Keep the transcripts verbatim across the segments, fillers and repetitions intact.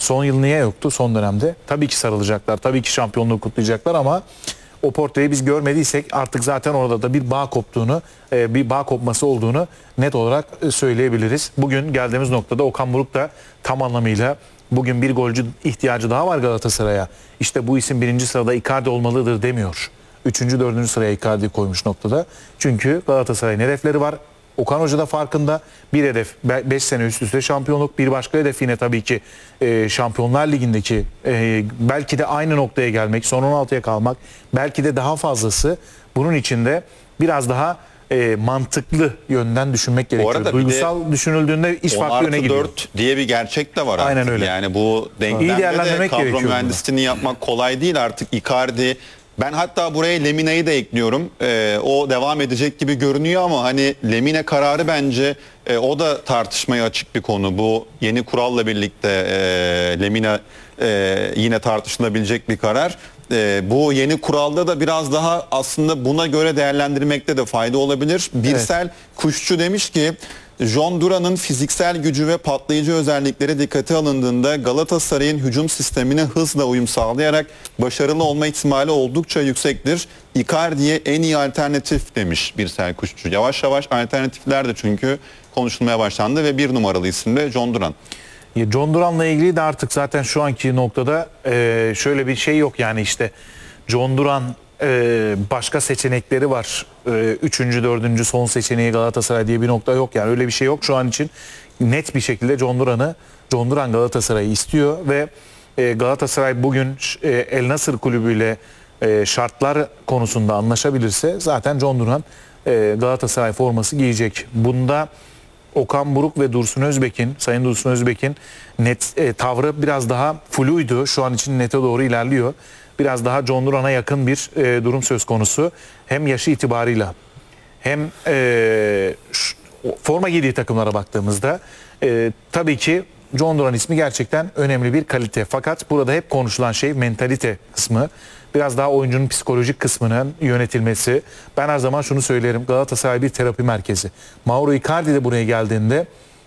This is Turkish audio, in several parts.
Son yıl niye yoktu son dönemde? Tabii ki sarılacaklar, tabii ki şampiyonluğu kutlayacaklar ama o portreyi biz görmediysek artık zaten orada da bir bağ koptuğunu, bir bağ kopması olduğunu net olarak söyleyebiliriz. Bugün geldiğimiz noktada Okan Buruk da tam anlamıyla bugün bir golcü ihtiyacı daha var Galatasaray'a. İşte bu isim birinci sırada Icardi olmalıdır demiyor. Üçüncü, dördüncü sıraya Icardi koymuş noktada. Çünkü Galatasaray'ın hedefleri var. Okan Hoca da farkında. Bir hedef beş sene üst üste şampiyonluk. Bir başka hedef yine tabii ki e, Şampiyonlar Ligi'ndeki e, belki de aynı noktaya gelmek, son on altıya kalmak. Belki de daha fazlası. Bunun için de biraz daha e, mantıklı yönden düşünmek gerekiyor. Duygusal de düşünüldüğünde iş farklı yöne gidiyor. dört diye bir gerçek de var artık. Aynen öyle. Yani bu denklemde de kadro mühendisliğini yapmak kolay değil artık. Icardi, ben hatta buraya Lemina'yı da ekliyorum. Ee, o devam edecek gibi görünüyor ama hani Lemina kararı bence e, o da tartışmaya açık bir konu. Bu yeni kuralla birlikte e, Lemina e, yine tartışılabilecek bir karar. E, bu yeni kuralda da biraz daha aslında buna göre değerlendirmekte de fayda olabilir. Birsel evet. Kuşçu demiş ki John Duran'ın fiziksel gücü ve patlayıcı özellikleri dikkate alındığında Galatasaray'ın hücum sistemine hızla uyum sağlayarak başarılı olma ihtimali oldukça yüksektir. Icardi'ye en iyi alternatif demiş Birsel Kuşçu. Yavaş yavaş alternatifler de çünkü konuşulmaya başlandı ve bir numaralı isim de John Duran. John Duran'la ilgili de artık zaten şu anki noktada e, şöyle bir şey yok yani işte John Duran e, başka seçenekleri var. E, üçüncü, dördüncü son seçeneği Galatasaray diye bir nokta yok yani öyle bir şey yok şu an için. Net bir şekilde John Duran'ı, John Duran Galatasaray'ı istiyor ve e, Galatasaray bugün e, El Nasır kulübüyle e, şartlar konusunda anlaşabilirse zaten John Duran e, Galatasaray forması giyecek. Bunda Okan Buruk ve Dursun Özbek'in, Sayın Dursun Özbek'in net e, tavrı biraz daha fluydu. Şu an için nete doğru ilerliyor. Biraz daha John Duran'a yakın bir e, durum söz konusu. Hem yaşı itibarıyla hem e, şu, forma giydiği takımlara baktığımızda e, tabii ki John Duran ismi gerçekten önemli bir kalite. Fakat burada hep konuşulan şey mentalite kısmı. Biraz daha oyuncunun psikolojik kısmının yönetilmesi. Ben her zaman şunu söylerim. Galatasaray bir terapi merkezi. Mauro Icardi de buraya geldiğinde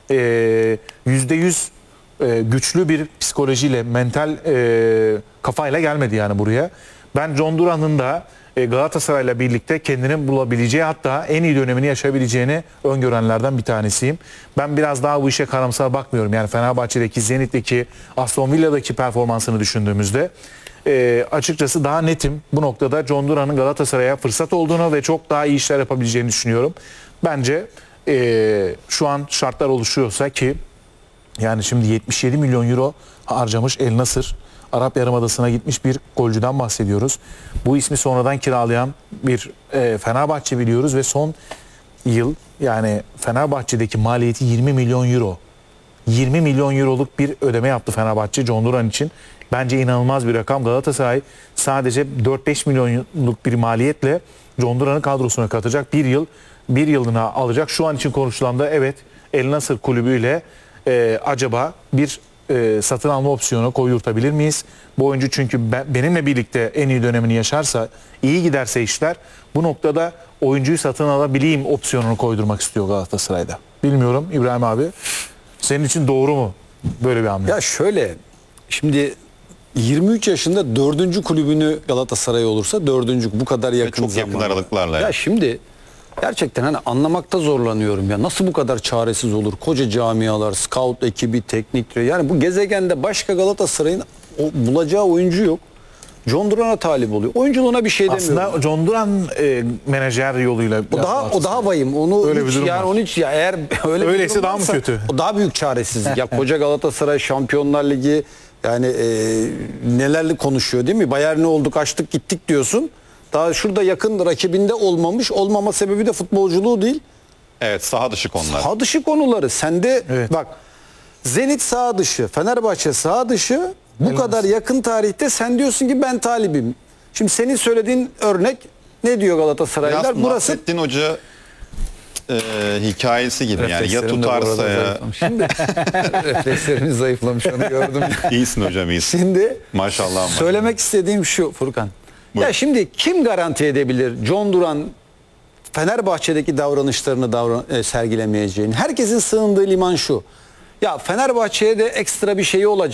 yüzde yüz güçlü bir psikolojiyle, mental e, kafayla gelmedi yani buraya. Ben John Duran'ın da e, Galatasaray'la birlikte kendini bulabileceği hatta en iyi dönemini yaşayabileceğini öngörenlerden bir tanesiyim. Ben biraz daha bu işe karamsar bakmıyorum. Yani Fenerbahçe'deki, Zenit'teki, Aston Villa'daki performansını düşündüğümüzde E, açıkçası daha netim bu noktada John Duran'ın Galatasaray'a fırsat olduğunu ve çok daha iyi işler yapabileceğini düşünüyorum. Bence e, şu an şartlar oluşuyorsa ki yani şimdi yetmiş yedi milyon euro harcamış El Nasır, Arap Yarımadası'na gitmiş bir golcüden bahsediyoruz. Bu ismi sonradan kiralayan bir e, Fenerbahçe biliyoruz ve son yıl yani Fenerbahçe'deki maliyeti yirmi milyon euro. yirmi milyon euroluk bir ödeme yaptı Fenerbahçe John Duran için. Bence inanılmaz bir rakam. Galatasaray sadece dört beş milyonluk bir maliyetle John Duran'ı kadrosuna katacak. Bir yıl, bir yılına alacak. Şu an için konuşulan da evet El Nasır kulübüyle e, acaba bir e, satın alma opsiyonu koyurtabilir miyiz? Bu oyuncu çünkü ben, benimle birlikte en iyi dönemini yaşarsa, iyi giderse işler bu noktada oyuncuyu satın alabileyim opsiyonunu koydurmak istiyor Galatasaray'da. Bilmiyorum İbrahim abi. Senin için doğru mu böyle bir hamle? Ya şöyle, şimdi yirmi üç yaşında dördüncü kulübünü Galatasaray olursa dördüncü bu kadar yakın çok yakın zamanda. aralıklarla. Ya şimdi gerçekten hani anlamakta zorlanıyorum ya. Nasıl bu kadar çaresiz olur? Koca camialar, scout ekibi, teknik direktör. Yani bu gezegende başka Galatasaray'ın bulacağı oyuncu yok. John Duran'a talip oluyor. Oyunculuğuna bir şey demiyorum. Aslında John Duran e, menajer yoluyla o daha o daha vahim. Onu öyle hiç, bir yani var. onu hiç ya eğer öyle öyleyse daha mı kötü? O daha büyük çaresizlik. Ya koca Galatasaray Şampiyonlar Ligi yani e, nelerle konuşuyor değil mi? Bayern'e olduk, açtık, gittik diyorsun. Daha şurada yakın rakibinde olmamış. Olmama sebebi de futbolculuğu değil. Evet, saha dışı konular. Saha dışı konuları. Sende evet. Bak Zenit saha dışı, Fenerbahçe saha dışı. Bu evet. kadar yakın tarihte sen diyorsun ki ben talibim. Şimdi senin söylediğin örnek ne diyor Galatasaraylılar? Biraz Burası Nasrettin Hoca e, hikayesi gibi yani ya tutarsa ya. Şimdi reflekslerimiz zayıflamış onu gördüm. İyisin hocam iyisin. Şimdi maşallah. Söylemek istediğim şu Furkan. Buyur. Ya şimdi kim garanti edebilir John Duran Fenerbahçe'deki davranışlarını davran e, sergilemeyeceğini? Herkesin sığındığı liman şu. Ya Fenerbahçe'ye de ekstra bir şeyi olacak.